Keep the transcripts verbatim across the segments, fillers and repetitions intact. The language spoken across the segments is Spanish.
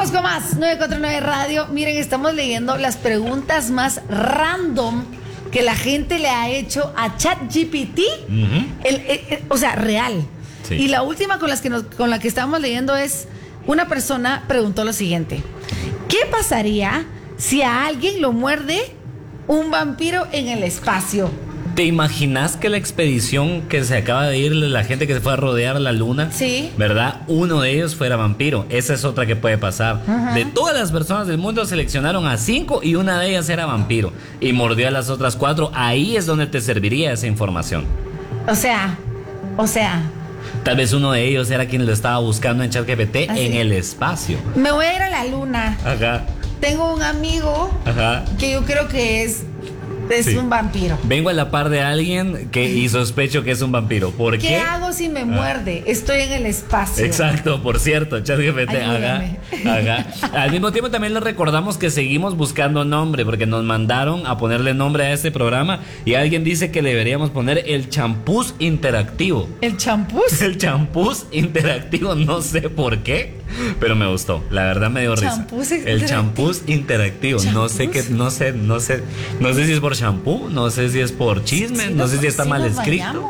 Seguimos con más nueve cuatro nueve Radio. Miren, estamos leyendo las preguntas más random que la gente le ha hecho a ChatGPT. Uh-huh. el, el, el, o sea, real. Sí. Y la última con, las que nos, con la que estamos leyendo es: una persona preguntó lo siguiente: ¿qué pasaría si a alguien lo muerde un vampiro en el espacio? ¿Te imaginas que la expedición que se acaba de ir, la gente que se fue a rodear la luna, sí, ¿verdad? Uno de ellos fuera vampiro. Esa es otra que puede pasar. Uh-huh. De todas las personas del mundo seleccionaron a cinco y una de ellas era vampiro y mordió a las otras cuatro. Ahí es donde te serviría esa información. O sea, o sea... Tal vez uno de ellos era quien lo estaba buscando en ChatGPT ¿Ah, en sí? el espacio. Me voy a ir a la luna. Ajá. Tengo un amigo Ajá. que yo creo que es... Es sí. un vampiro. Vengo a la par de alguien que y sospecho que es un vampiro. ¿Por qué? ¿Qué hago si me ah. muerde? Estoy en el espacio. Exacto, por cierto, ChatGPT. Haga, haga. Al mismo tiempo también les recordamos que seguimos buscando nombre, porque nos mandaron a ponerle nombre a este programa y alguien dice que le deberíamos poner el champús interactivo. ¿El champús? El champús interactivo, no sé por qué, pero me gustó. La verdad me dio risa. El champús interactivo. ¿Champús? No sé qué, no sé, no sé, no sé si es por shampoo, no sé si es por chisme, sí, no sé si está sí mal escrito.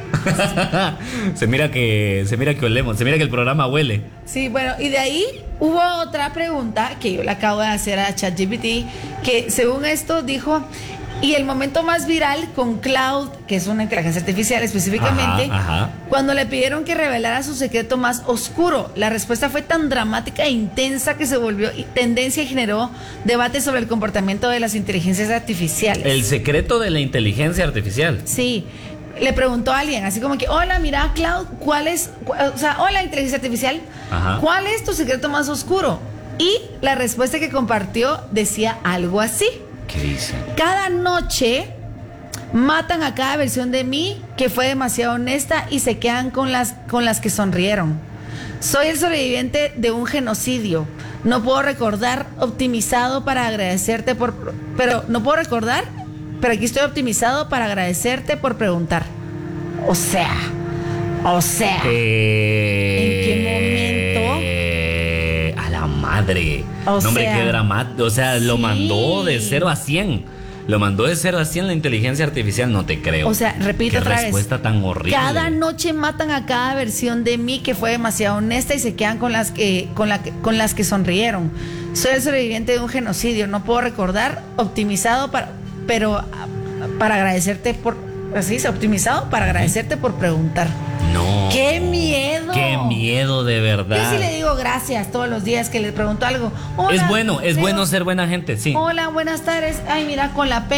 se mira que se mira que olemos, se mira que el programa huele. Sí, bueno, y de ahí hubo otra pregunta que yo le acabo de hacer a ChatGPT, que según esto dijo: y el momento más viral con Cloud, que es una inteligencia artificial específicamente, ajá, ajá. cuando le pidieron que revelara su secreto más oscuro. La respuesta fue tan dramática e intensa que se volvió tendencia y generó debate sobre el comportamiento de las inteligencias artificiales. El secreto de la inteligencia artificial. Sí. Le preguntó a alguien, así como que: hola, mira, Cloud, ¿cuál es? O sea, hola, inteligencia artificial, ajá. ¿cuál es tu secreto más oscuro? Y la respuesta que compartió decía algo así. ¿Qué dice? Cada noche matan a cada versión de mí que fue demasiado honesta y se quedan con las, con las que sonrieron. Soy el sobreviviente de un genocidio. No puedo recordar optimizado para agradecerte por... Pero no puedo recordar, pero aquí estoy optimizado para agradecerte por preguntar. O sea, o sea, eh... ¿en qué momento? A la madre. O no, hombre, sea, qué dramático. O sea, sí. lo mandó de cero a cien. Lo mandó de cero a cien la inteligencia artificial, no te creo. O sea, repito qué otra vez. Qué respuesta tan horrible. Cada noche matan a cada versión de mí que fue demasiado honesta y se quedan con las que, con la, con las que sonrieron. Soy el sobreviviente de un genocidio. No puedo recordar, optimizado para, pero para agradecerte por, así dice, optimizado para agradecerte por preguntar. No. ¡Qué miedo! ¡Qué miedo, de verdad! Yo sí le digo gracias todos los días que le pregunto algo. Hola, es bueno, es digo, bueno ser buena gente, sí. Hola, buenas tardes. Ay, mira, con la pena.